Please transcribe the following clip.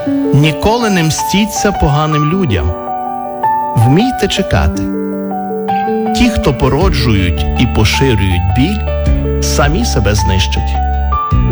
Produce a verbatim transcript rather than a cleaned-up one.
Ніколи не мстіться поганим людям. Вмійте чекати. Ті, хто породжують і поширюють біль, самі себе знищать.